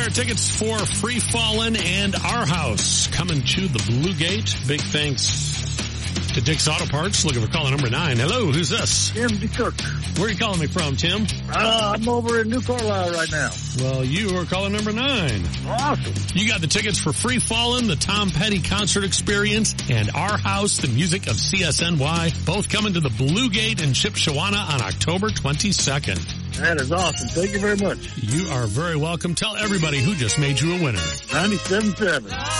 pair of tickets for Free Fallin' and Our House coming to the Blue Gate. Big thanks to Dick's Auto Parts. Looking for caller number 9. Hello, who's this? Tim DeCook. Where are you calling me from, Tim? I'm over in New Carlisle right now. Well, you are caller number 9. Awesome. You got the tickets for Free Fallin', the Tom Petty Concert Experience, and Our House, the music of CSNY, both coming to the Blue Gate in Shipshewana on October 22nd. That is awesome. Thank you very much. You are very welcome. Tell everybody who just made you a winner. 97.7.